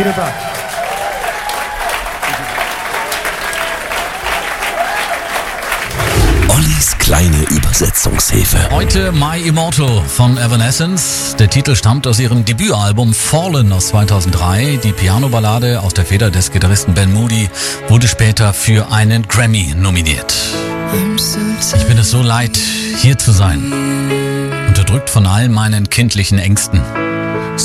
Vielen Dank. Ollis kleine Übersetzungshilfe. Heute My Immortal von Evanescence. Der Titel stammt aus ihrem Debütalbum Fallen aus 2003. Die Piano-Ballade aus der Feder des Gitarristen Ben Moody wurde später für einen Grammy nominiert. Ich bin es so leid, hier zu sein. Unterdrückt von all meinen kindlichen Ängsten.